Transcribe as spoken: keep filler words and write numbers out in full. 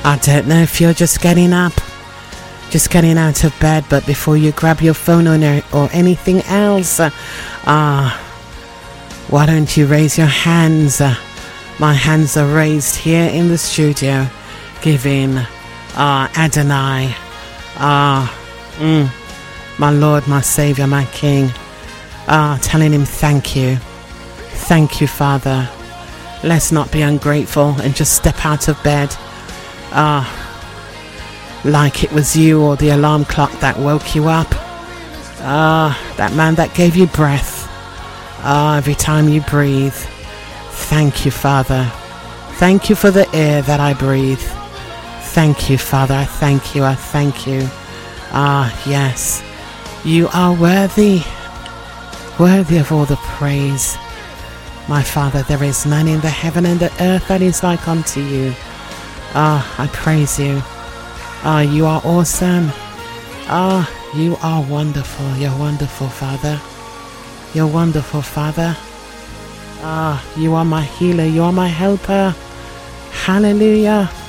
I don't know if you're just getting up, just getting out of bed, but before you grab your phone or, or anything else, uh, uh, why don't you raise your hands? Uh, my hands are raised here in the studio, giving uh, Adonai, uh, mm, my Lord, my Savior, my King, uh, telling him thank you. Thank you, Father. Let's not be ungrateful and just step out of bed uh, like it was you or the alarm clock that woke you up. Ah, uh, that man that gave you breath. Ah, uh, every time you breathe. Thank you, Father. Thank you for the air that I breathe. Thank you, Father. I thank you. I thank you. Ah, yes. You are worthy. Worthy of all the praise. My Father, there is none in the heaven and the earth that is like unto you. Ah, I praise you. Ah, you are awesome. Ah, you are wonderful. You're wonderful, Father. You're wonderful, Father. Ah, you are my healer. You are my helper. Hallelujah.